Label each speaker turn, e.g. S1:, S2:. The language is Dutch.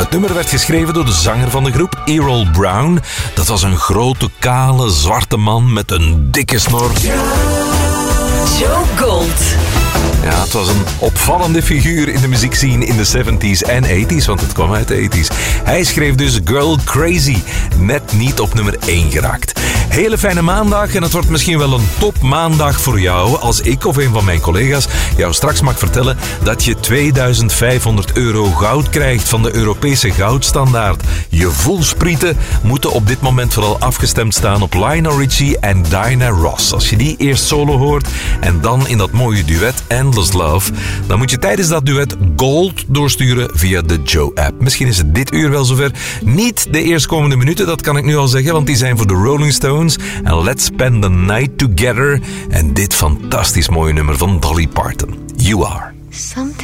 S1: Het nummer werd geschreven door de zanger van de groep, Errol Brown. Dat was een grote, kale, zwarte man met een dikke snor.
S2: Joe Gold.
S1: Ja, het was een opvallende figuur in de muziekscene in de 70s en 80s, want het kwam uit de 80s. Hij schreef dus Girl Crazy, net niet op nummer 1 geraakt. Hele fijne maandag en het wordt misschien wel een topmaandag voor jou als ik of een van mijn collega's jou straks mag vertellen dat je €2500 goud krijgt van de Europese goudstandaard. Je voelsprieten moeten op dit moment vooral afgestemd staan op Lionel Richie en Diana Ross. Als je die eerst solo hoort en dan in dat mooie duet Endless Love, dan moet je tijdens dat duet gold doorsturen via de Joe-app. Misschien is het dit uur wel zover. Niet de eerstkomende minuten, dat kan ik nu al zeggen, want die zijn voor de Rolling Stones. En Let's Spend the Night Together. En dit fantastisch mooie nummer van Dolly Parton. You Are.
S3: Sometimes